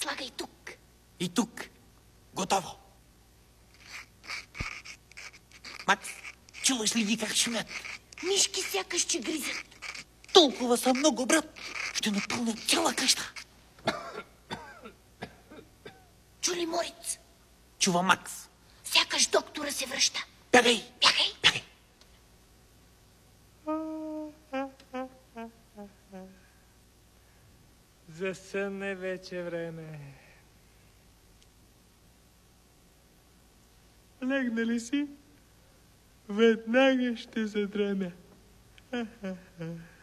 Слагай тук. И тук. Готово. Макс, чуваш ли ги как шумят? Мишки сякаш, че гризят. Толкова са много, брат. Ще напълнят цяла къща. Чули, Мориц? Чува Макс. Сякаш доктора се връща. Бягай! Бягай! Бягай! За сън е вече време. Легна ли си? Веднага ще задреме.